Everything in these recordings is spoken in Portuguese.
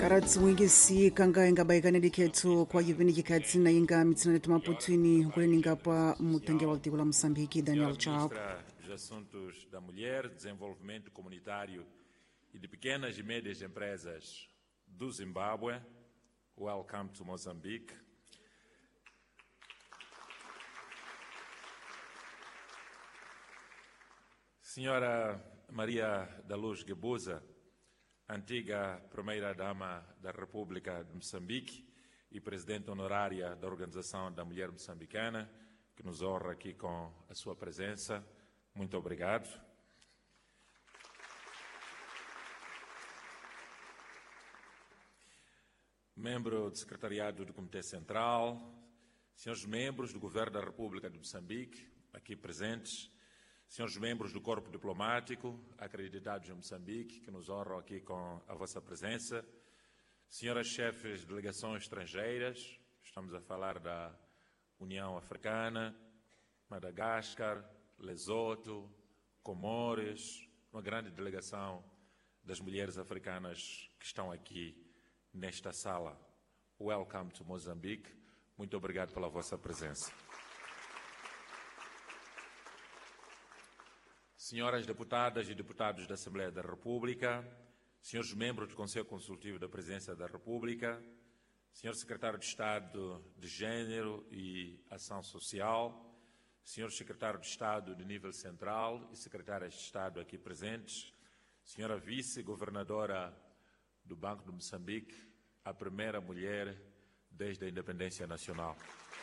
karatsiwingisi kanga ingabaikane dikhetho kwa yivini kikhatsi na inga mitsina letu maputswini kuleninga pa mutange wa tiko la Moçambique Daniel Chapo. Ministra dos Assuntos da Mulher, Desenvolvimento Comunitário e de Pequenas e Médias Empresas do Zimbábue, welcome to Mozambique. Senhora Maria da Luz Guebuza, antiga Primeira-Dama da República de Moçambique e Presidente Honorária da Organização da Mulher Moçambicana, que nos honra aqui com a sua presença. Muito obrigado. Membro do Secretariado do Comitê Central, senhores membros do Governo da República de Moçambique, aqui presentes, senhores membros do Corpo Diplomático, acreditados em Moçambique, que nos honram aqui com a vossa presença, senhoras chefes de delegações estrangeiras, estamos a falar da União Africana, Madagascar, Lesoto, Comores, uma grande delegação das mulheres africanas que estão aqui nesta sala. Welcome to Mozambique. Muito obrigado pela vossa presença. Senhoras deputadas e deputados da Assembleia da República, senhores membros do Conselho Consultivo da Presidência da República, senhor Secretário de Estado de Gênero e Ação Social, senhor Secretário de Estado de nível central e secretárias de Estado aqui presentes, senhora Vice-Governadora do Banco de Moçambique, a primeira mulher desde a independência nacional.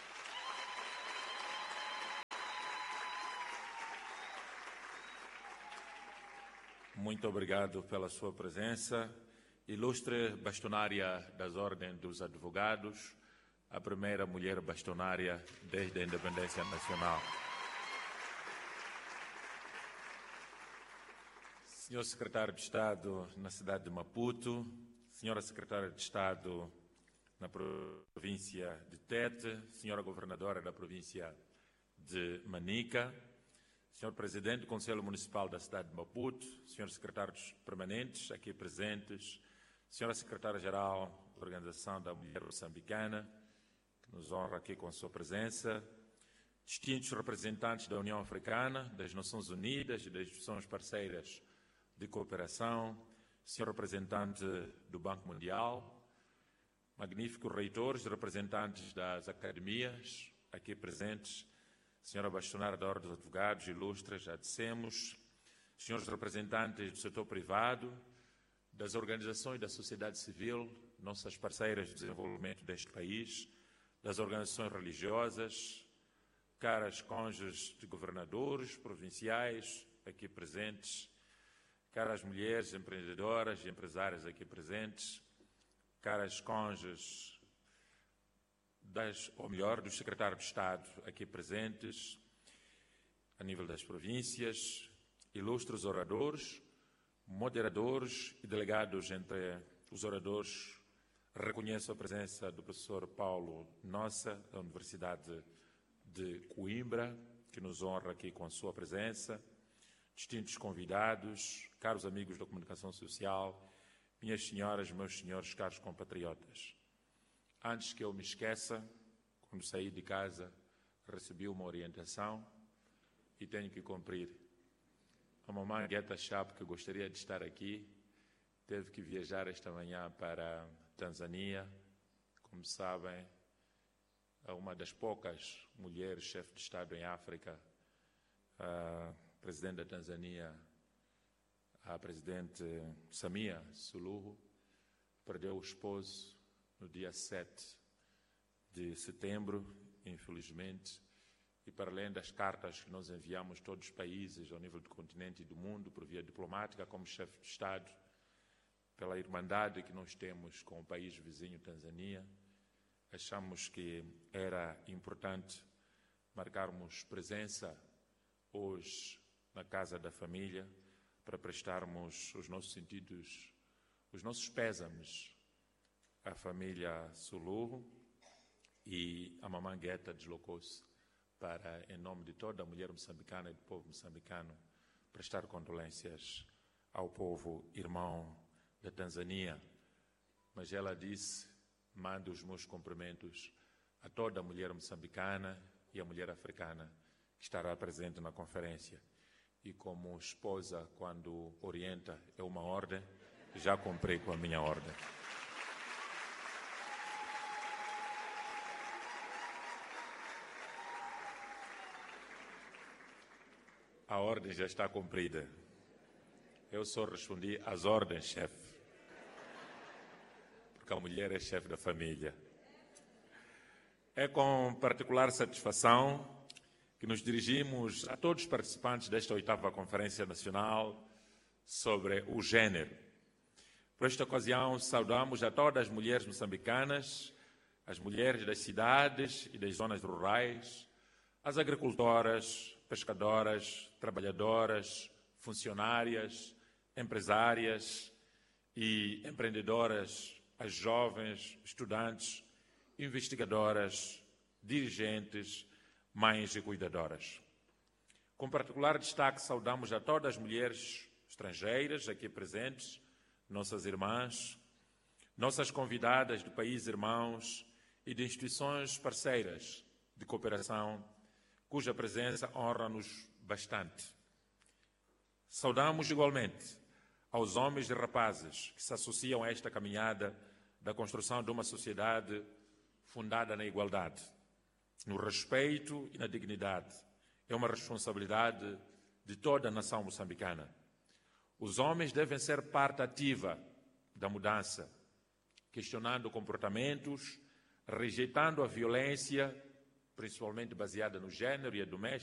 Muito obrigado pela sua presença. Ilustre bastonária das Ordens dos Advogados, a primeira mulher bastonária desde a independência nacional. Senhor Secretário de Estado na cidade de Maputo, Senhora Secretária de Estado na província de Tete, Senhora Governadora da província de Manica, Senhor Presidente do Conselho Municipal da cidade de Maputo, Senhores Secretários Permanentes aqui presentes, Senhora Secretária-Geral da Organização da Mulher Moçambicana, que nos honra aqui com a sua presença, distintos representantes da União Africana, das Nações Unidas e das instituições parceiras de cooperação, Senhor Representante do Banco Mundial, magníficos reitores e representantes das academias aqui presentes, Senhora Bastonária da Ordem dos Advogados, ilustres, já dissemos, senhores representantes do setor privado, das organizações da sociedade civil, nossas parceiras de desenvolvimento deste país, das organizações religiosas, caras cônjuges de governadores provinciais aqui presentes, caras mulheres empreendedoras e empresárias aqui presentes, caras cônjuges dos secretários de Estado aqui presentes, a nível das províncias, ilustres oradores, moderadores e delegados. Entre os oradores, reconheço a presença do professor Paulo Nossa, da Universidade de Coimbra, que nos honra aqui com a sua presença, distintos convidados, caros amigos da comunicação social, minhas senhoras, meus senhores, caros compatriotas. Antes que eu me esqueça, quando saí de casa, recebi uma orientação e tenho que cumprir. A mamãe Guetta Chapo, que gostaria de estar aqui, teve que viajar esta manhã para a Tanzânia. Como sabem, é uma das poucas mulheres chefe de Estado em África. A presidente da Tanzânia, a presidente Samia Suluhu, perdeu o esposo no dia 7 de setembro, infelizmente, e para além das cartas que nós enviamos a todos os países ao nível do continente e do mundo, por via diplomática, como chefe de Estado, pela irmandade que nós temos com o país vizinho Tanzânia, achamos que era importante marcarmos presença hoje na Casa da Família para prestarmos os nossos sentidos, os nossos pésames à família Suluhu, e a mamãe Guetta deslocou-se para, em nome de toda a mulher moçambicana e do povo moçambicano, prestar condolências ao povo irmão da Tanzânia. mas ela disse: mando os meus cumprimentos a toda a mulher moçambicana e a mulher africana que estará presente na conferência. E como esposa, quando orienta, é uma ordem, já cumpri com a minha ordem. A ordem já está cumprida. Eu só respondi às ordens, chefe. Porque a mulher é chefe da família. É com particular satisfação que nos dirigimos a todos os participantes desta 8ª Conferência Nacional sobre o Gênero. Por esta ocasião, saudamos a todas as mulheres moçambicanas, as mulheres das cidades e das zonas rurais, as agricultoras, pescadoras, trabalhadoras, funcionárias, empresárias e empreendedoras, as jovens, estudantes, investigadoras, dirigentes, mães e cuidadoras. Com particular destaque, saudamos a todas as mulheres estrangeiras aqui presentes, nossas irmãs, nossas convidadas de países irmãos e de instituições parceiras de cooperação, cuja presença honra-nos bastante. Saudamos igualmente aos homens e rapazes que se associam a esta caminhada da construção de uma sociedade fundada na igualdade, no respeito e na dignidade. É uma responsabilidade de toda a nação moçambicana. Os homens devem ser parte ativa da mudança, questionando comportamentos, rejeitando a violência, principalmente baseada no gênero e a doméstica,